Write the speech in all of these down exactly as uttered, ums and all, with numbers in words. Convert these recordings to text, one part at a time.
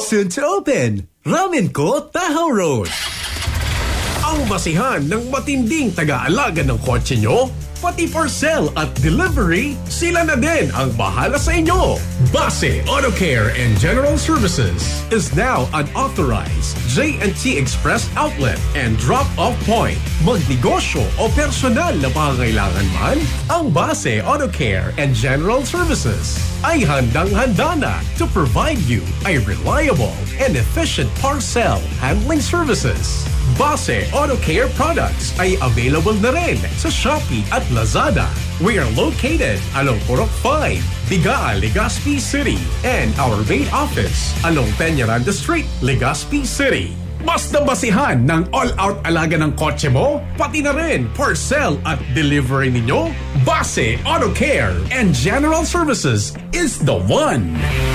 Soon to open, Ramen Ko Tahoe Road. Ang basihan ng matinding taga-alaga ng kotse nyo, pati parcel at delivery, sila na din ang bahala sa inyo. Base Auto Care and General Services is now an authorized J and T Express outlet and drop-off point. Magnegosyo o personal na pangangailangan man, ang Base Auto Care and General Services ay handang-handa na to provide you a reliable and efficient parcel handling services. Base Auto Care products ay available na rin sa Shopee at Lazada. We are located along Purok five, Bigaa, Legazpi City, and our main office along Peñaranda Street, Legazpi City. Basta basihan ng all-out alaga ng kotse mo, pati na rin parcel at delivery ninyo, Base Auto Care and General Services is the one.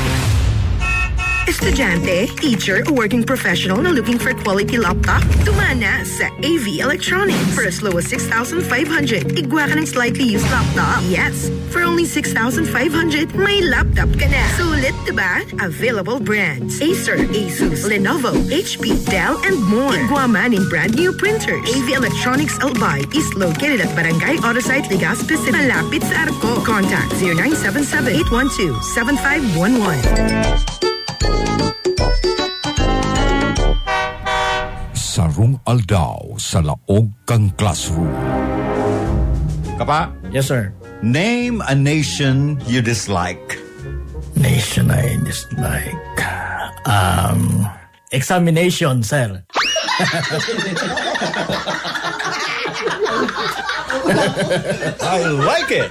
Estudyante, teacher, o working professional na looking for quality laptop? Tumana sa A V Electronics. For as low as six thousand five hundred, igwa ka ng slightly used laptop. Yes, for only six thousand five hundred, may laptop ka na. Sulit, diba? Available brands: Acer, Asus, Lenovo, H P, Dell, and more. Igwa man in brand new printers. A V Electronics Albay is located at Barangay Autosite, Legazpi City, malapit sa Arco. Contact zero nine seven seven, eight one two, seven five one one. Sarong aldaw sa laog kang classroom. Kapa? Yes, sir. Name a nation you dislike. Nation I dislike. Um, examination, sir. I like it.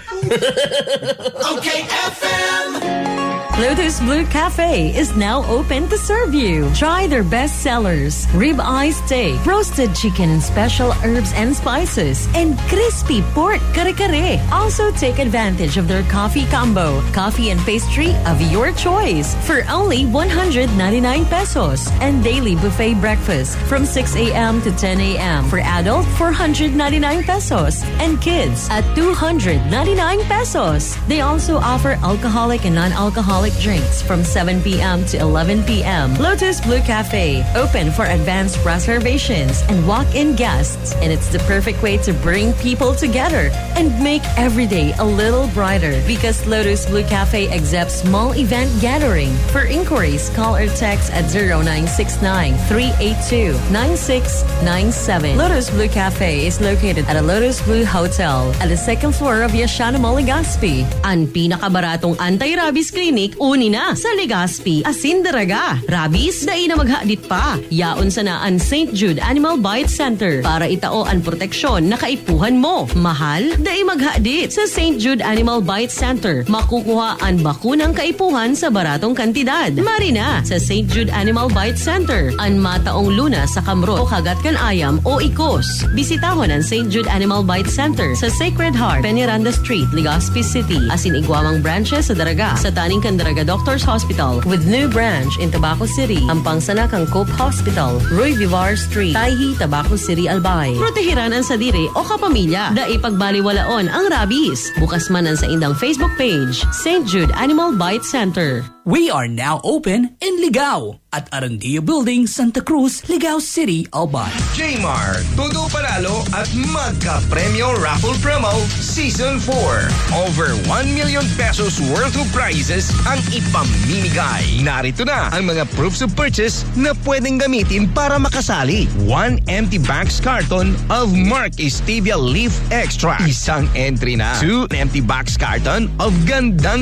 Okay, F M. Lotus Blue Cafe is now open to serve you. Try their best sellers: rib-eye steak, roasted chicken and special herbs and spices, and crispy pork kare-kare. Also take advantage of their coffee combo, coffee and pastry of your choice for only one hundred ninety-nine pesos, and daily buffet breakfast from six a.m. to ten a.m. for adult four hundred ninety-nine pesos and kids at two hundred ninety-nine pesos. They also offer alcoholic and non-alcoholic drinks from seven p.m. to eleven p.m. Lotus Blue Cafe, open for advanced reservations and walk-in guests. And it's the perfect way to bring people together and make every day a little brighter, because Lotus Blue Cafe accepts small event gathering. For inquiries, call or text at zero nine six nine, three eight two, nine six nine seven. Lotus Blue Cafe is located at a Lotus Blue Hotel at the second floor of Yashana Mall, Legazpi. Ang pinakabaratong anti-rabies clinic uni na sa Legazpi, Asindaraga. Rabies, dai na maghadit pa. Yaon sa na ang Saint Jude Animal Bite Center para itao ang proteksyon na kaipuhan mo. Mahal, dai maghadit sa Saint Jude Animal Bite Center. Makukuha ang bakunang kaipuhan sa baratong kantidad. Marina sa Saint Jude Animal Bite Center. Ang mataong luna sa kamrot o kagat kan ayam o ikos. Bisitahon ang Saint Jude Animal Bite Center sa Sacred Heart, Peñaranda Street, Legazpi City. Asin igwamang branches sa Daraga, sa Taning Candaraga Doctors Hospital with new branch in Tabaco City. Ang pangsanakang Cope Hospital, Roy Vivar Street, Taihi, Tabaco City, Albay. Protehiran ang sadiri o kapamilya. Da ipagbaliwalaon ang rabies. Bukas man ang sa indang Facebook page, Saint Jude Animal Bite Center. We are now open in Ligao at Arandia Building, Santa Cruz, Ligao City, Albay. J-Mart, Tudo Panalo at Magka-Premyo Raffle Promo Season four. Over one million pesos worth of prizes ang ipamimigay. Narito na ang mga proofs of purchase na pwedeng gamitin para makasali. One empty box carton of Mark Stevia Leaf Extract. Isang entry na. Two empty box carton of Gandang